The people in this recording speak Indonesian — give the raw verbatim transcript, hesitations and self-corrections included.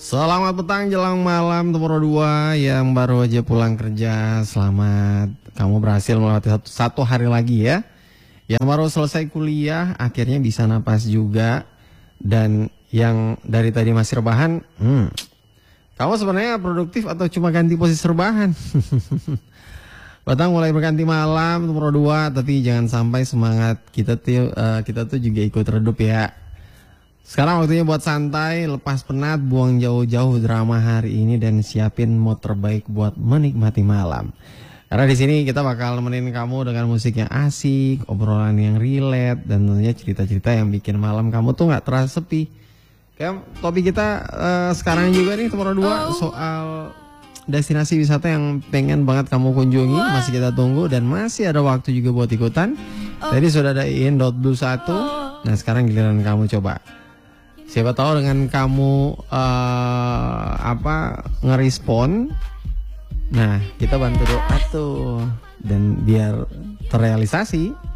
Selamat petang jelang malam nomor dua yang baru aja pulang kerja. Selamat, kamu berhasil melewati satu, satu hari lagi ya. Yang baru selesai kuliah akhirnya bisa napas juga. Dan yang dari tadi masih rebahan, hmm, kamu sebenarnya produktif atau cuma ganti posisi rebahan? Petang mulai berganti malam nomor dua, tapi jangan sampai semangat kita tuh uh, kita tuh juga ikut redup ya. Sekarang waktunya buat santai, lepas penat, buang jauh-jauh drama hari ini dan siapin mood terbaik buat menikmati malam. Karena di sini kita bakal nemenin kamu dengan musik yang asik, obrolan yang relate, dan tentunya cerita-cerita yang bikin malam kamu tuh nggak terasa sepi. Kayak topik kita uh, sekarang juga nih nomor dua soal destinasi wisata yang pengen banget kamu kunjungi, masih kita tunggu dan masih ada waktu juga buat ikutan. Tadi sudah ada in dot blue satu, nah sekarang giliran kamu coba. Siapa tahu dengan kamu uh, apa ngerespon, nah kita bantu doa tuh dan biar terrealisasi.